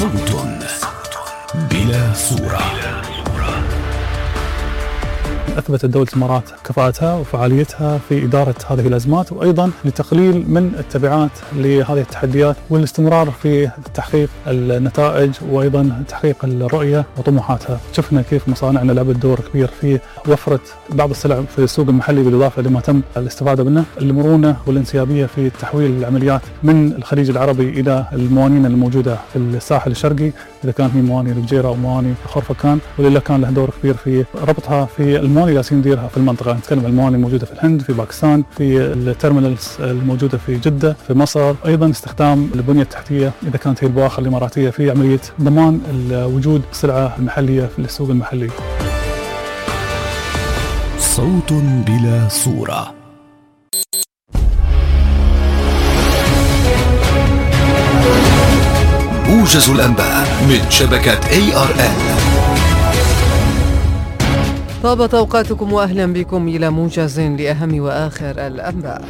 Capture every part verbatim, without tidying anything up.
صوت بلا صورة. أثبتت دولة الإمارات كفاءتها وفعاليتها في إدارة هذه الأزمات، وأيضا لتقليل من التبعات لهذه التحديات والاستمرار في تحقيق النتائج وأيضا تحقيق الرؤية وطموحاتها. شفنا كيف مصانعنا لعبت دور كبير في وفرة بعض السلع في السوق المحلي بالإضافة لما تم الاستفادة منه، المرونة والانسيابية في تحويل العمليات من الخليج العربي إلى الموانين الموجودة في الساحل الشرقي، إذا كانت من مواني الفجيرة أو مواني خرفكان، ولله كان له دور كبير في ربطها في المواني اللي جالسين نديرها في المنطقة. نتكلم عن المواني الموجودة في الهند، في باكستان، في التيرمينالز الموجودة في جدة، في مصر، أيضا استخدام البنية التحتية إذا كانت هي البواخر الإماراتية في عملية ضمان وجود السلعة المحلية في السوق المحلي. صوت بلا صورة. موجز الأنباء من شبكة إيه آر إل. طابت أوقاتكم وأهلا بكم إلى موجز لأهم وآخر الأنباء.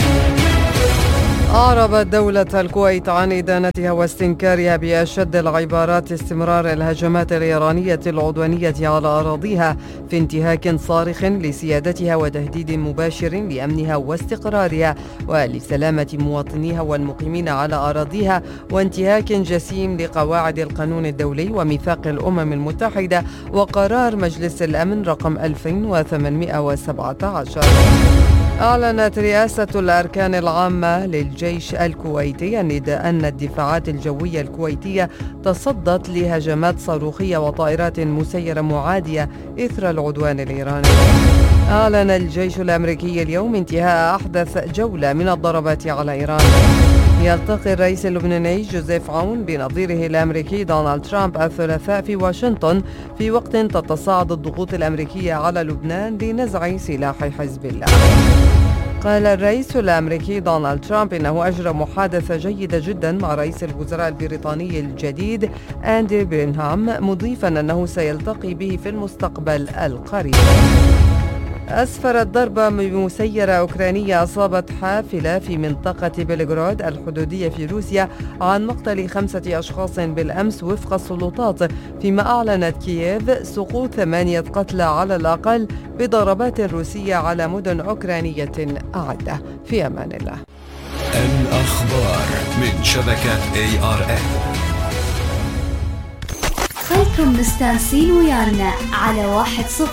أعربت دولة الكويت عن إدانتها واستنكارها بأشد العبارات استمرار الهجمات الإيرانية العدوانية على أراضيها في انتهاك صارخ لسيادتها وتهديد مباشر لأمنها واستقرارها ولسلامة مواطنيها والمقيمين على أراضيها، وانتهاك جسيم لقواعد القانون الدولي وميثاق الأمم المتحدة وقرار مجلس الأمن رقم ألفين وثمانمئة وسبعة عشر. أعلنت رئاسة الأركان العامة للجيش الكويتي أن الدفاعات الجوية الكويتية تصدت لهجمات صاروخية وطائرات مسيرة معادية إثر العدوان الإيراني. أعلن الجيش الأمريكي اليوم انتهاء أحدث جولة من الضربات على إيران. يلتقي الرئيس اللبناني جوزيف عون بنظيره الأمريكي دونالد ترامب الثلاثاء في واشنطن في وقت تتصاعد الضغوط الأمريكية على لبنان لنزع سلاح حزب الله. قال الرئيس الأمريكي دونالد ترامب إنه أجرى محادثة جيدة جدا مع رئيس الوزراء البريطاني الجديد أندي بيرنهام، مضيفا أنه سيلتقي به في المستقبل القريب. أسفرت ضربة بمسيرة أوكرانية أصابت حافلة في منطقة بلغراد الحدودية في روسيا عن مقتل خمسة أشخاص بالأمس وفق السلطات، فيما أعلنت كييف سقوط ثمانية قتلى على الأقل بضربات روسية على مدن أوكرانية عدة. في أمان الله. الأخبار من شبكة إيه آر إل. خلكم مستانسين ويانا على واحد صفر